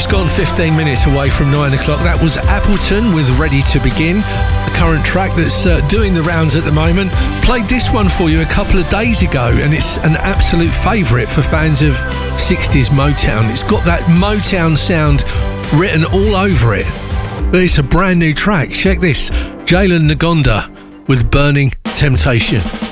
just gone 15 minutes away from 9 o'clock. That was Appleton with Ready to Begin, the current track that's doing the rounds at the moment. Played this one for you a couple of days ago, and it's an absolute favourite for fans of 60s Motown. It's got that Motown sound written all over it. But it's a brand new track. Check this. Jalen Ngonda with Burning Temptation.